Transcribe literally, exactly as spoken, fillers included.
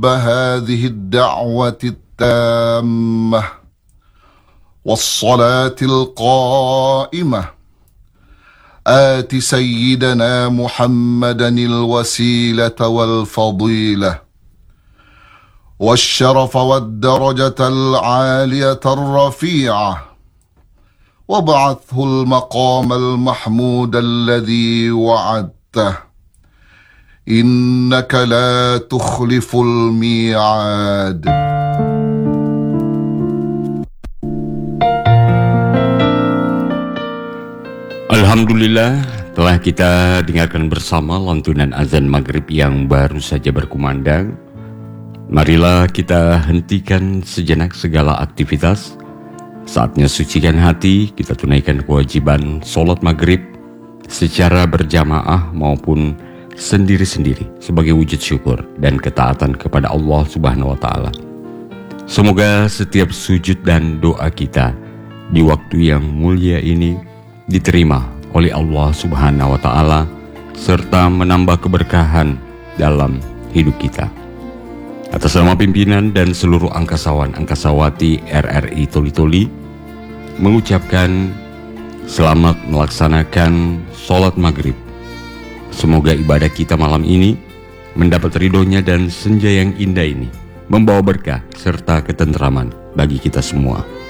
رب هذه الدعوة التامة والصلاة القائمة آت سيدنا محمدا الوسيلة والفضيلة والشرف والدرجة العالية الرفيعة وابعثه المقام المحمود الذي وعدته إنك لا تخلف الميعاد. Alhamdulillah, telah kita dengarkan bersama lantunan azan maghrib yang baru saja berkumandang. Marilah kita hentikan sejenak segala aktivitas. Saatnya sucikan hati, kita tunaikan kewajiban sholat maghrib secara berjamaah maupun sendiri-sendiri sebagai wujud syukur dan ketaatan kepada Allah Subhanahu wa Ta'ala. Semoga setiap sujud dan doa kita di waktu yang mulia ini diterima oleh Allah Subhanahu wa Ta'ala serta menambah keberkahan dalam hidup kita. Atas nama pimpinan dan seluruh angkasawan-angkasawati R R I Toli-Toli mengucapkan selamat melaksanakan sholat maghrib. Semoga ibadah kita malam ini mendapat ridhonya dan senja yang indah ini membawa berkah serta ketenteraman bagi kita semua.